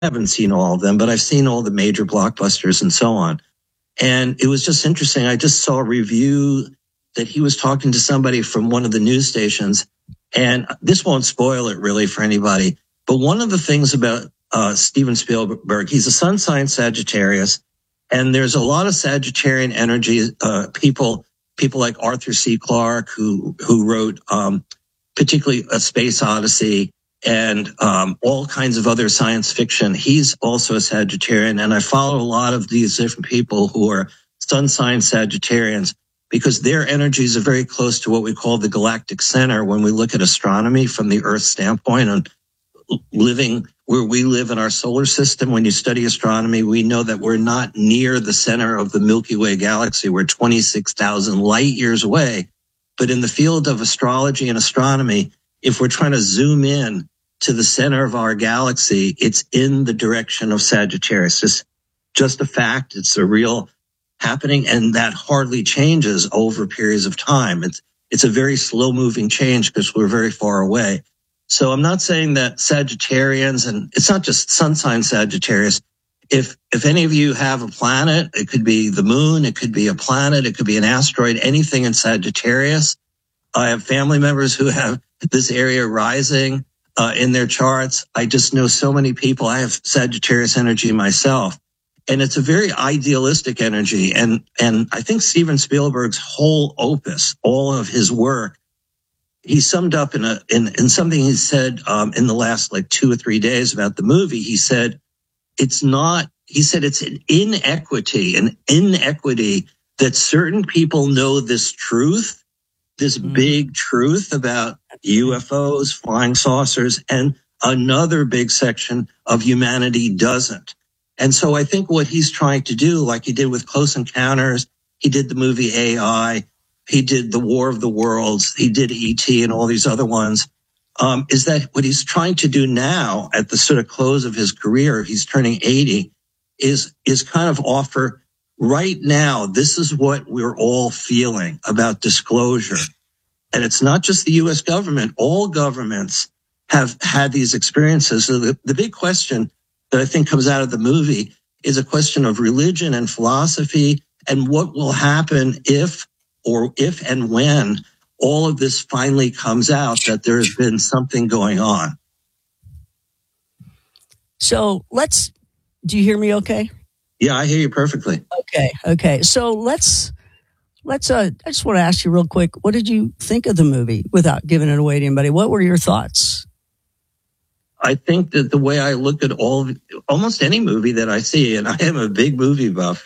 haven't seen all of them, but I've seen all the major blockbusters and so on. And it was just interesting. I just saw a review that he was talking to somebody from one of the news stations, and this won't spoil it really for anybody. But one of the things about Steven Spielberg, he's a sun sign Sagittarius, and there's a lot of Sagittarian energy. People like Arthur C. Clarke, who wrote particularly A Space Odyssey, and all kinds of other science fiction. He's also a Sagittarian, and I follow a lot of these different people who are sun sign Sagittarians because their energies are very close to what we call the galactic center when we look at astronomy from the Earth standpoint and living where we live in our solar system. When you study astronomy, we know that we're not near the center of the Milky Way galaxy. We're 26,000 light years away. But in the field of astrology and astronomy, if we're trying to zoom in to the center of our galaxy, it's in the direction of Sagittarius. It's just a fact. It's a real happening, and that hardly changes over periods of time. It's a very slow moving change because we're very far away. So I'm not saying that Sagittarians, and it's not just sun sign Sagittarius. If any of you have a planet, it could be the moon, it could be a planet, it could be an asteroid, anything in Sagittarius. I have family members who have this area rising in their charts. I just know so many people. I have Sagittarius energy myself, and it's a very idealistic energy. And I think Steven Spielberg's whole opus, all of his work, he summed up in something he said in the last like 2 or 3 days about the movie. He said it's an inequity that certain people know this truth, this big truth about UFOs, flying saucers, and another big section of humanity doesn't. And so I think what he's trying to do, like he did with Close Encounters, he did the movie AI, he did the War of the Worlds, he did E.T. and all these other ones, is that what he's trying to do now at the sort of close of his career, he's turning 80, is kind of offer right now, this is what we're all feeling about disclosure. And it's not just the U.S. government. All governments have had these experiences. So the big question that I think comes out of the movie is a question of religion and philosophy and what will happen if and when all of this finally comes out that there's been something going on. So do you hear me okay? Yeah, I hear you perfectly. Okay. So let's I just want to ask you real quick, what did you think of the movie without giving it away to anybody? What were your thoughts? I think that the way I look at almost any movie that I see, and I am a big movie buff,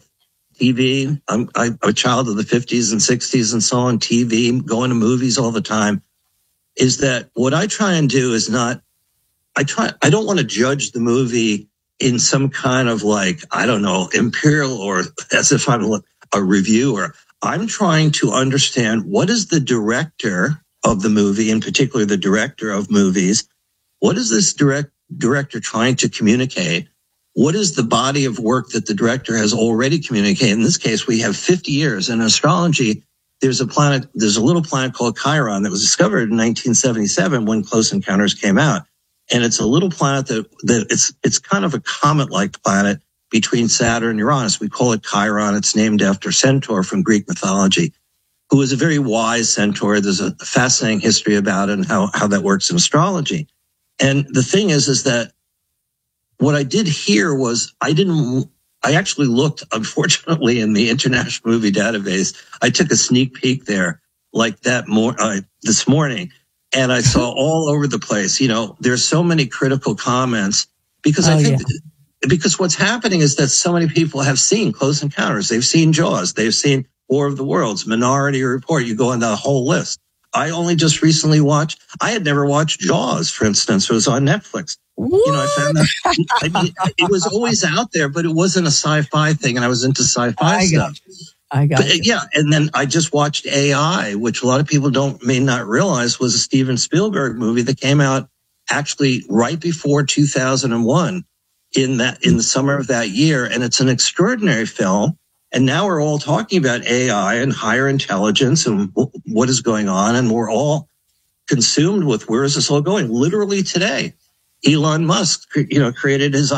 TV, I'm a child of the 50s and 60s and so on, TV, going to movies all the time, is that what I try and do is I don't want to judge the movie in some kind of imperial or as if I'm a reviewer. I'm trying to understand what is the director of the movie, in particular the director of movies, what is this director trying to communicate? What is the body of work that the director has already communicated? In this case, we have 50 years. In astrology, there's a little planet called Chiron that was discovered in 1977 when Close Encounters came out. And it's a little planet that it's kind of a comet-like planet between Saturn and Uranus. We call it Chiron. It's named after Centaur from Greek mythology, who was a very wise centaur. There's a fascinating history about it and how that works in astrology. And the thing is that what I did here was I actually looked, unfortunately, in the International Movie Database. I took a sneak peek there like that this morning, and I saw all over the place, there's so many critical comments because because what's happening is that so many people have seen Close Encounters. They've seen Jaws. They've seen War of the Worlds, Minority Report. You go on the whole list. I only just recently I had never watched Jaws, for instance. It was on Netflix. What? I found that it was always out there, but it wasn't a sci-fi thing, and I was into sci-fi stuff. I got it. Yeah, and then I just watched AI, which a lot of people may not realize was a Steven Spielberg movie that came out actually right before 2001 in the summer of that year, and it's an extraordinary film. And now we're all talking about AI and higher intelligence and what is going on, and we're all consumed with where is this all going? Literally today, Elon Musk, created his